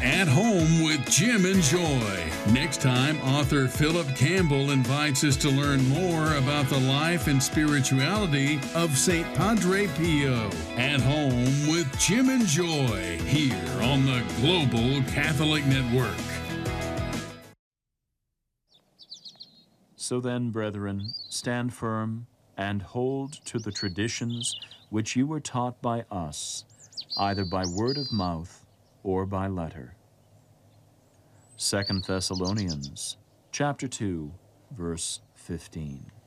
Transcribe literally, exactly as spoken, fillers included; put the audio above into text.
At Home with Jim and Joy. Next time, author Philip Campbell invites us to learn more about the life and spirituality of Saint Padre Pio. At Home with Jim and Joy, here on the Global Catholic Network. So then, brethren, stand firm and hold to the traditions which you were taught by us, either by word of mouth or by letter. Second Thessalonians, chapter two, verse fifteen.